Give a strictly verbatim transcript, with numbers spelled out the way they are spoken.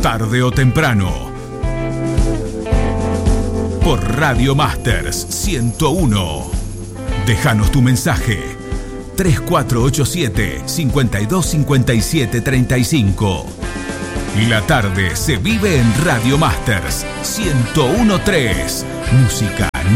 tarde o temprano. Por Radio Masters ciento uno. Déjanos tu mensaje. tres cuatro ocho siete, cinco dos cinco siete tres cinco. La tarde se vive en Radio Masters ciento uno punto tres. Música,